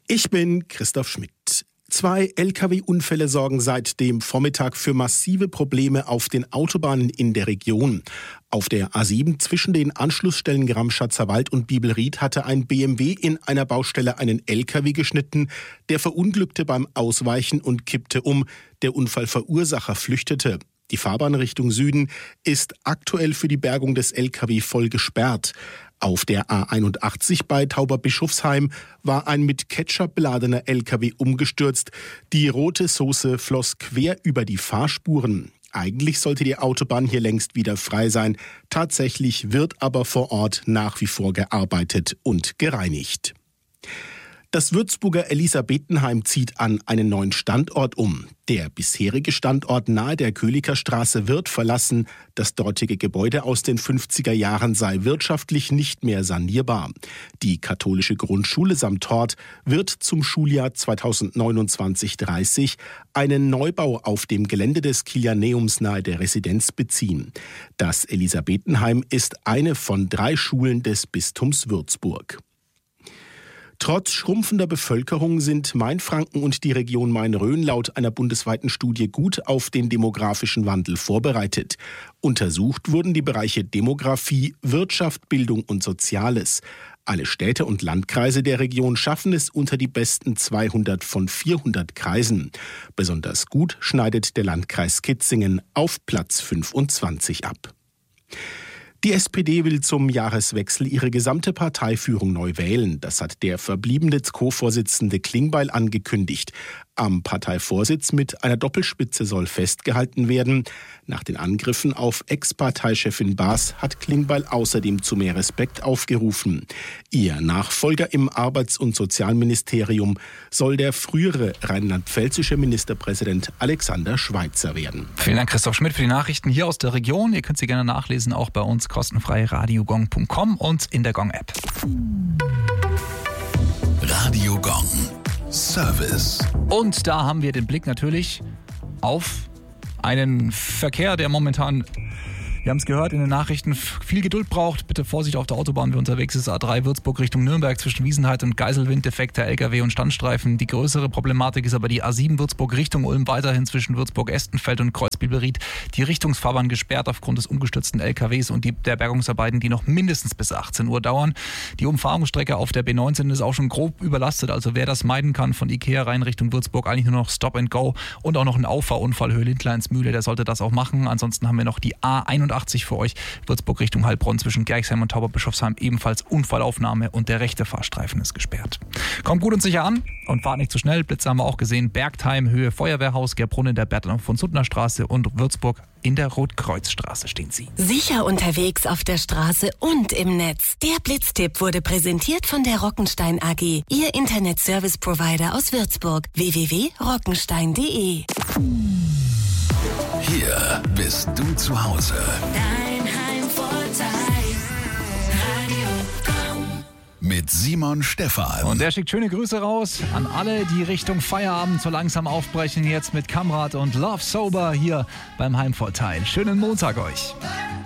Ich bin Christoph Schmidt. 2 Lkw-Unfälle sorgen seit dem Vormittag für massive Probleme auf den Autobahnen in der Region. Auf der A7 zwischen den Anschlussstellen Gramschatzer Wald und Bibelried hatte ein BMW in einer Baustelle einen Lkw geschnitten. Der verunglückte beim Ausweichen und kippte um. Der Unfallverursacher flüchtete. Die Fahrbahn Richtung Süden ist aktuell für die Bergung des Lkw voll gesperrt. Auf der A81 bei Tauberbischofsheim war ein mit Ketchup beladener Lkw umgestürzt. Die rote Soße floss quer über die Fahrspuren. Eigentlich sollte die Autobahn hier längst wieder frei sein. Tatsächlich wird aber vor Ort nach wie vor gearbeitet und gereinigt. Das Würzburger Elisabethenheim zieht an einen neuen Standort um. Der bisherige Standort nahe der Köliker Straße wird verlassen. Das dortige Gebäude aus den 50er Jahren sei wirtschaftlich nicht mehr sanierbar. Die katholische Grundschule samt Hort wird zum Schuljahr 2029/30 einen Neubau auf dem Gelände des Kilianeums nahe der Residenz beziehen. Das Elisabethenheim ist eine von 3 Schulen des Bistums Würzburg. Trotz schrumpfender Bevölkerung sind Mainfranken und die Region Main-Rhön laut einer bundesweiten Studie gut auf den demografischen Wandel vorbereitet. Untersucht wurden die Bereiche Demografie, Wirtschaft, Bildung und Soziales. Alle Städte und Landkreise der Region schaffen es unter die besten 200 von 400 Kreisen. Besonders gut schneidet der Landkreis Kitzingen auf Platz 25 ab. Die SPD will zum Jahreswechsel ihre gesamte Parteiführung neu wählen. Das hat der verbliebene Co-Vorsitzende Klingbeil angekündigt. Am Parteivorsitz mit einer Doppelspitze soll festgehalten werden. Nach den Angriffen auf Ex-Parteichefin Baas hat Klingbeil außerdem zu mehr Respekt aufgerufen. Ihr Nachfolger im Arbeits- und Sozialministerium soll der frühere rheinland-pfälzische Ministerpräsident Alexander Schweitzer werden. Vielen Dank, Christoph Schmidt, für die Nachrichten hier aus der Region. Ihr könnt sie gerne nachlesen, auch bei uns kostenfrei radiogong.com und in der Gong-App. Radio Gong. Service. Und da haben wir den Blick natürlich auf einen Verkehr, der momentan, wir haben es gehört in den Nachrichten, viel Geduld braucht. Bitte Vorsicht auf der Autobahn, wer unterwegs ist. A3 Würzburg Richtung Nürnberg zwischen Wiesenheid und Geiselwind, defekter LKW und Standstreifen. Die größere Problematik ist aber die A7 Würzburg Richtung Ulm, weiterhin zwischen Würzburg-Estenfeld und Kreuz-Bibelried. Die Richtungsfahrbahn gesperrt aufgrund des umgestürzten LKWs und der Bergungsarbeiten, die noch mindestens bis 18 Uhr dauern. Die Umfahrungsstrecke auf der B19 ist auch schon grob überlastet. Also wer das meiden kann, von Ikea rein Richtung Würzburg, eigentlich nur noch Stop and Go und auch noch ein Auffahrunfall Höhe Lindleinsmühle, der sollte das auch machen. Ansonsten haben wir noch die A81 für euch, Würzburg Richtung Heilbronn zwischen Gerxheim und Tauberbischofsheim, ebenfalls Unfallaufnahme und der rechte Fahrstreifen ist gesperrt. Kommt gut und sicher an und fahrt nicht zu schnell. Blitze haben wir auch gesehen. Bergheim, Höhe Feuerwehrhaus, Gerbrunnen in der Bertram von Suttner Straße und Würzburg in der Rotkreuzstraße stehen sie. Sicher unterwegs auf der Straße und im Netz. Der Blitztipp wurde präsentiert von der Rockenstein AG, Ihr Internet-Service-Provider aus Würzburg. www.rockenstein.de. Hier bist du zu Hause. Dein Heimvorteil. Radio Gong. Mit Simon Stephan. Und der schickt schöne Grüße raus an alle, die Richtung Feierabend so langsam aufbrechen. Jetzt mit Kamrat und Love Sober hier beim Heimvorteil. Schönen Montag euch.